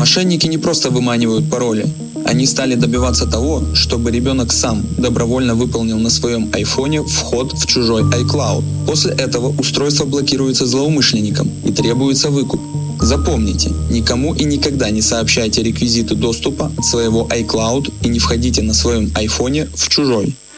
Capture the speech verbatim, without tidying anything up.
Мошенники не просто выманивают пароли. Они стали добиваться того, чтобы ребенок сам добровольно выполнил на своем айфоне вход в чужой iCloud. После этого устройство блокируется злоумышленником и требуется выкуп. Запомните, никому и никогда не сообщайте реквизиты доступа от своего iCloud и не входите на своем айфоне в чужой.